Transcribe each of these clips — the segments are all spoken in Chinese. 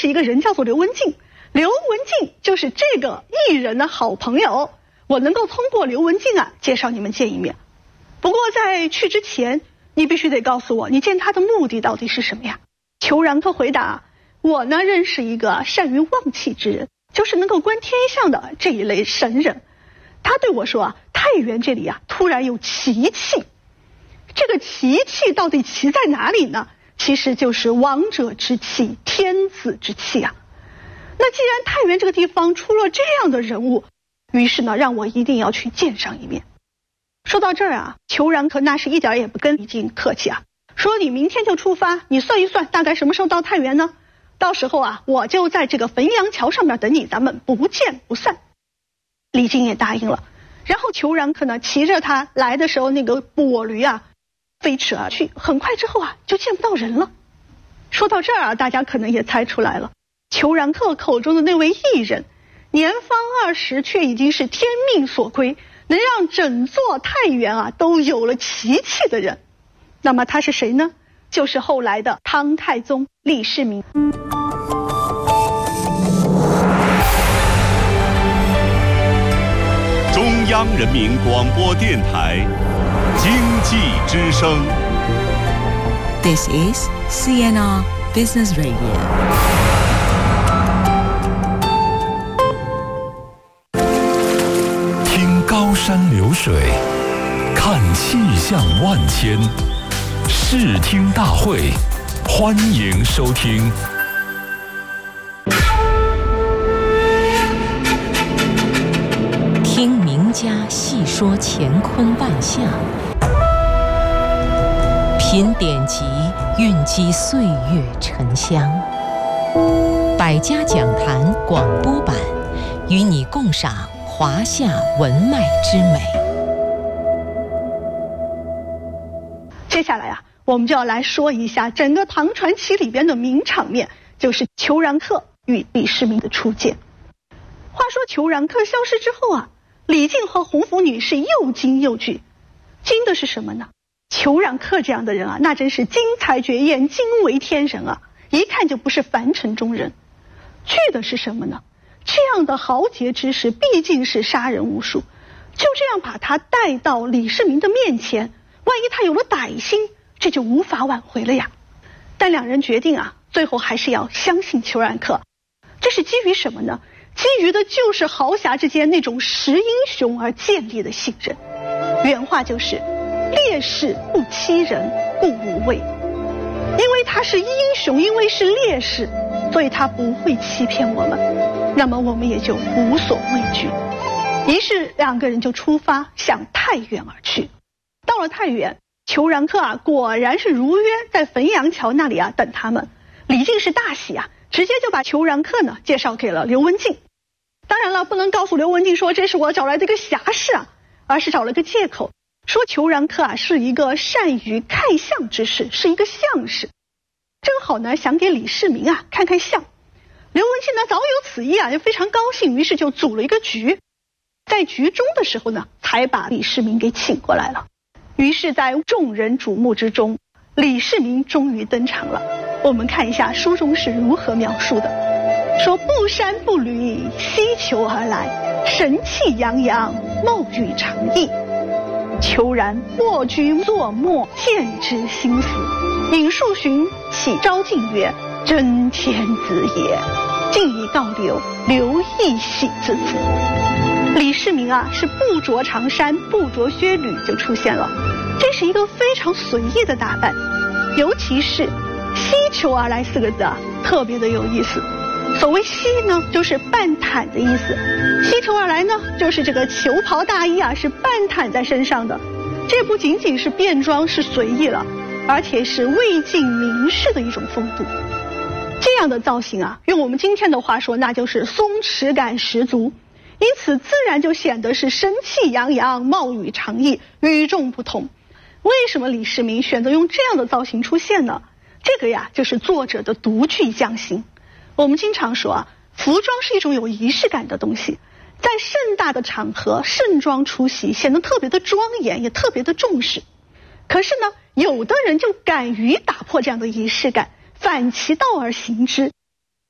识一个人叫做刘文静，刘文静就是这个艺人的好朋友，我能够通过刘文静啊介绍你们见一面。不过在去之前，你必须得告诉我，你见他的目的到底是什么呀？裘然客回答，我呢认识一个善于望气之人，就是能够观天象的这一类神人。他对我说啊，太原这里啊突然有奇气。这个奇气到底奇在哪里呢？其实就是王者之气，天子之气啊。那既然太原这个地方出了这样的人物，于是呢让我一定要去见上一面。说到这儿啊，裘然客那是一点也不跟李靖客气啊，说你明天就出发，你算一算大概什么时候到太原呢？到时候啊我就在这个汾阳桥上面等你，咱们不见不散。李靖也答应了，然后裘然客呢骑着他来的时候那个跛驴啊飞驰而去，很快之后啊就见不到人了。说到这儿啊，大家可能也猜出来了，裘然客口中的那位艺人，年方20却已经是天命所归，能让整座太原啊都有了奇气的人。那么他是谁呢？就是后来的唐太宗李世民。 中央人民广播电台经济之声。 This is CNR Business Radio. 听高山流水，看气象万千，视听大会，欢迎收听。 听名家细说乾坤万象，品典籍，蕴积岁月沉香。百家讲坛广播版，与你共赏华夏文脉之美。 接下来啊，我们就要来说一下整个唐传奇里边的名场面，就是裘然客与李世民的初见。话说裘然客消失之后啊，李靖和红拂女是又惊又惧。惊的是什么呢？裘然客这样的人啊，那真是惊才绝艳，惊为天人啊，一看就不是凡尘中人。惧的是什么呢？这样的豪杰之士毕竟是杀人无数，就这样把他带到李世民的面前，万一他有了歹心，这就无法挽回了呀。但两人决定啊，最后还是要相信裘然客。这是基于什么呢？基于的就是豪侠之间那种识英雄而建立的信任。原话就是烈士不欺人，故无畏。因为他是英雄，因为是烈士，所以他不会欺骗我们，那么我们也就无所畏惧。于是两个人就出发向太原而去。到了太原，裘然客啊果然是如约在汾阳桥那里啊等他们。李靖是大喜啊，直接就把裘然客呢介绍给了刘文静。当然了，不能告诉刘文静说这是我找来的一个侠士啊，而是找了个借口，说裘然客啊是一个善于看相之士，是一个相士，正好呢想给李世民啊看看相。刘文静呢早有此意啊，就非常高兴，于是就组了一个局。在局中的时候呢，才把李世民给请过来了。于是在众人瞩目之中，李世民终于登场了。我们看一下书中是如何描述的，说不衫不履西裘而来，神气洋洋，貌与常异。裘然卧居坐墨，见之心死。引数旬，启昭靖曰：真天子也。竟以告刘，刘亦喜之子。李世民啊是不着长衫，不着靴履就出现了，这是一个非常随意的打扮。尤其是西裘而来4个字啊，特别的有意思。所谓西呢，就是半袒的意思，西裘而来呢，就是这个裘袍大衣啊是半袒在身上的。这不仅仅是便装，是随意了，而且是魏晋名士的一种风度。这样的造型啊，用我们今天的话说，那就是松弛感十足，因此自然就显得是神气洋洋，貌与常异，与众不同。为什么李世民选择用这样的造型出现呢？这个呀，就是作者的独具匠心。我们经常说啊，服装是一种有仪式感的东西，在盛大的场合盛装出席，显得特别的庄严，也特别的重视。可是呢，有的人就敢于打破这样的仪式感，反其道而行之，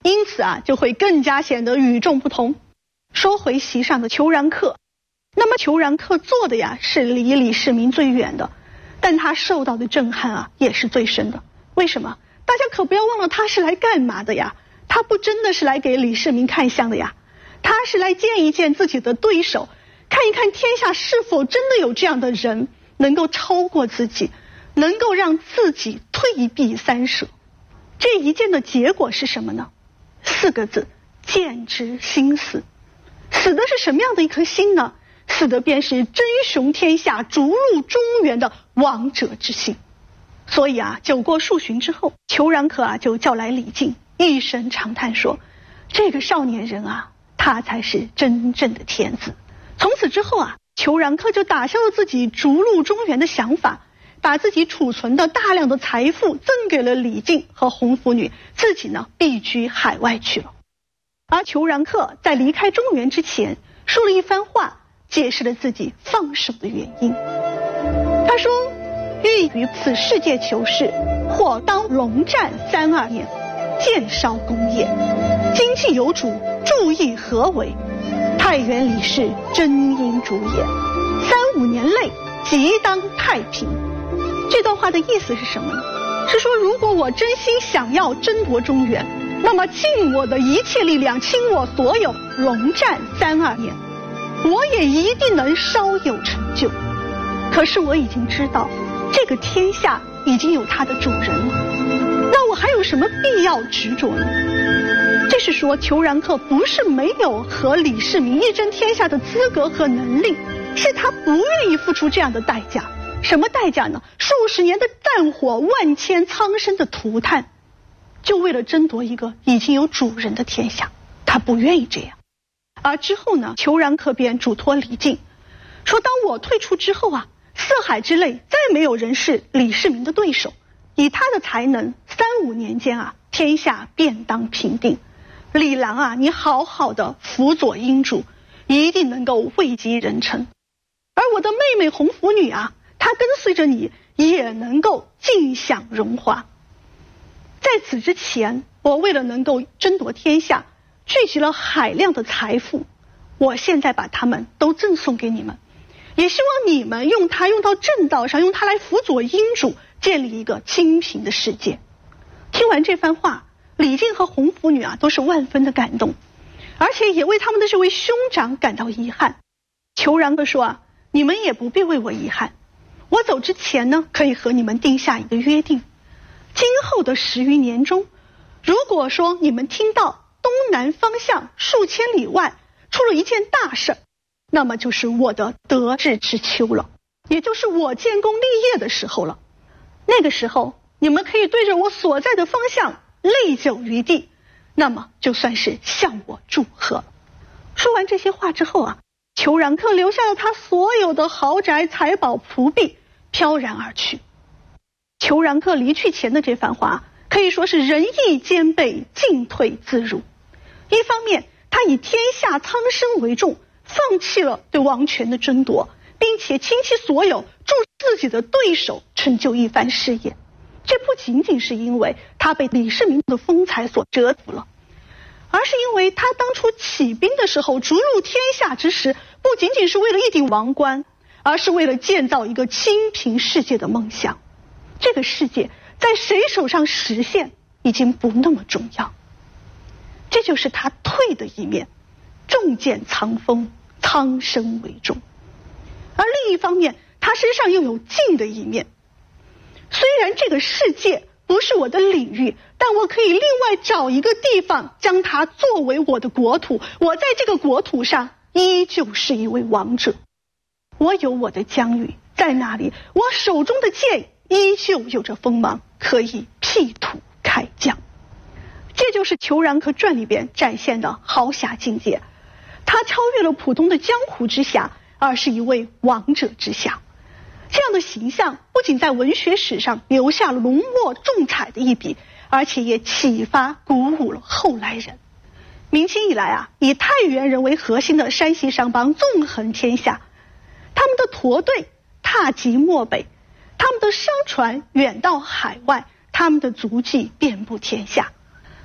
因此啊就会更加显得与众不同。说回席上的裘然客，那么裘然客做的呀是离李世民最远的，但他受到的震撼啊也是最深的。为什么？大家可不要忘了他是来干嘛的呀？他不真的是来给李世民看相的呀，他是来见一见自己的对手，看一看天下是否真的有这样的人能够超过自己，能够让自己退避三舍。这一见的结果是什么呢？4个字：见之心死。死的是什么样的一颗心呢？死的便是争雄天下、逐鹿中原的王者之心。所以啊，酒过数巡之后，裘然客啊就叫来李靖，一声长叹说：“这个少年人啊，他才是真正的天子。”从此之后啊，裘然客就打消了自己逐鹿中原的想法，把自己储存的大量的财富赠给了李靖和红拂女，自己呢避居海外去了。而裘然客在离开中原之前，说了一番话，解释了自己放手的原因。他说：“欲于此世界求是，或当龙战32年，建烧功业。今既有主，注意何为？太原李氏真应主也。3、5年内，即当太平。”这段话的意思是什么呢？是说，如果我真心想要争夺中原，那么尽我的一切力量，倾我所有，龙战32年，我也一定能稍有成就。可是我已经知道，这个天下已经有它的主人了，那我还有什么必要执着呢？这是说，裘然客不是没有和李世民一争天下的资格和能力，是他不愿意付出这样的代价。什么代价呢？数十年的战火，万千苍生的涂炭，就为了争夺一个已经有主人的天下，他不愿意这样。而之后呢，裘然客便嘱托李靖说：“当我退出之后啊，四海之内再没有人是李世民的对手。以他的才能，3、5年间啊，天下便当平定。李郎啊，你好好的辅佐英主，一定能够位极人臣。而我的妹妹红拂女啊，她跟随着你，也能够尽享荣华。在此之前，我为了能够争夺天下，聚集了海量的财富，我现在把它们都赠送给你们，也希望你们用它用到正道上，用它来辅佐英主，建立一个清平的世界。”听完这番话，李靖和红拂女啊都是万分的感动，而且也为他们的这位兄长感到遗憾。裘然客说啊：“你们也不必为我遗憾，我走之前呢，可以和你们定下一个约定，今后的10余年中，如果说你们听到东南方向数千里外出了一件大事，那么就是我的得志之秋了，也就是我建功立业的时候了。那个时候，你们可以对着我所在的方向泪酒于地，那么就算是向我祝贺了。”说完这些话之后啊，裘然客留下了他所有的豪宅、财宝、仆婢，飘然而去。裘然客离去前的这番话，可以说是仁义兼备，进退自如。一方面，他以天下苍生为重，放弃了对王权的争夺，并且倾其所有助自己的对手成就一番事业。这不仅仅是因为他被李世民的风采所折服了，而是因为他当初起兵的时候，逐鹿天下之时，不仅仅是为了一顶王冠，而是为了建造一个清平世界的梦想。这个世界在谁手上实现已经不那么重要。这就是他退的一面，重剑藏锋，苍生为重。而另一方面，他身上又有进的一面。虽然这个世界不是我的领域，但我可以另外找一个地方，将它作为我的国土。我在这个国土上依旧是一位王者，我有我的疆域在那里，我手中的剑依旧有着锋芒，可以辟土开疆。这就是《裘然客传》里边展现的豪侠境界，他超越了普通的江湖之侠，而是一位王者之侠。这样的形象不仅在文学史上留下了浓墨重彩的一笔，而且也启发鼓舞了后来人。明清以来啊，以太原人为核心的山西商帮纵横天下，他们的驼队踏极漠北，他们的商船远到海外，他们的足迹遍布天下。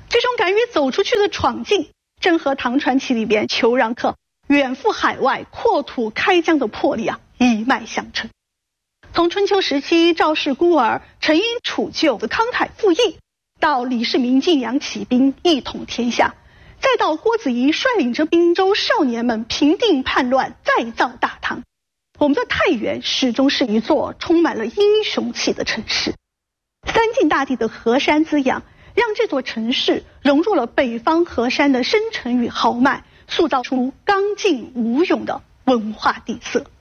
这种敢于走出去的闯劲，正和唐传奇里边裘让客远赴海外扩土开疆的魄力一脉相承。从春秋时期赵氏孤儿陈因楚救的慷慨赴义，到李世民晋阳起兵一统天下，再到郭子仪率领着滨州少年们平定叛乱再造大唐，我们的太原始终是一座充满了英雄气的城市。三晋大地的河山滋养，让这座城市融入了北方河山的深沉与豪迈，塑造出刚劲无勇的文化底色。